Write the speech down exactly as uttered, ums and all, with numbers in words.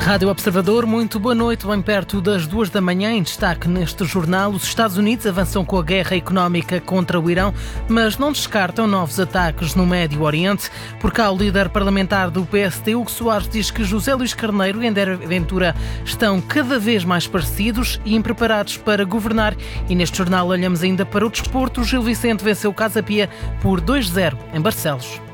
Rádio Observador, muito boa noite. Bem perto das duas da manhã, em destaque neste jornal, os Estados Unidos avançam com a guerra económica contra o Irão, mas não descartam novos ataques no Médio Oriente. Por cá, o líder parlamentar do P S D, Hugo Soares, diz que José Luís Carneiro e André Ventura estão cada vez mais parecidos e impreparados para governar. E neste jornal olhamos ainda para o desporto. O Gil Vicente venceu o Casa Pia por dois a zero em Barcelos.